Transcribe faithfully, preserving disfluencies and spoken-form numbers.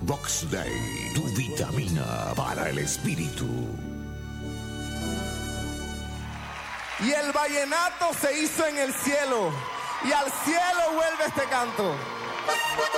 Box Day, tu vitamina para el espíritu. Y el vallenato se hizo en el cielo, y al cielo vuelve este canto.